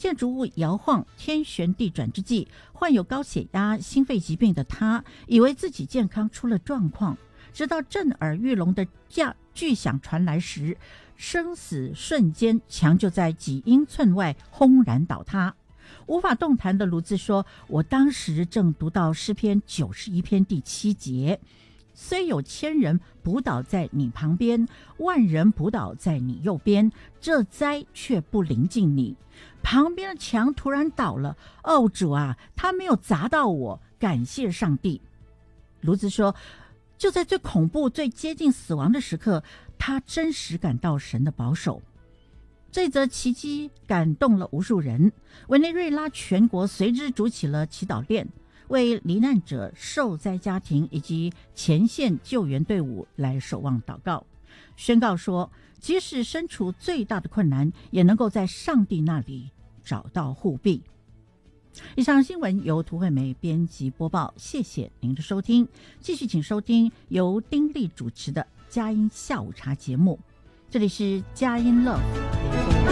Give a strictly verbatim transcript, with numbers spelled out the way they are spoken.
建筑物摇晃，天旋地转之际，患有高血压、心肺疾病的他，以为自己健康出了状况。直到震耳欲聋的架巨响传来时，生死瞬间，墙就在几英寸外轰然倒塌。无法动弹的卢兹说：“我当时正读到诗篇九十一篇第七节。”虽有千人扑倒在你旁边，万人扑倒在你右边，这灾却不临近你。旁边的墙突然倒了，哦，主啊，他没有砸到我，感谢上帝。卢兹说，就在最恐怖、最接近死亡的时刻，他真实感到神的保守。这则奇迹感动了无数人，委内瑞拉全国随之筑起了祈祷殿，为罹难者、受灾家庭以及前线救援队伍来守望祷告，宣告说，即使身处最大的困难，也能够在上帝那里找到护庇。以上新闻由涂惠美编辑播报，谢谢您的收听。继续请收听由丁莉主持的佳音下午茶节目，这里是佳音乐。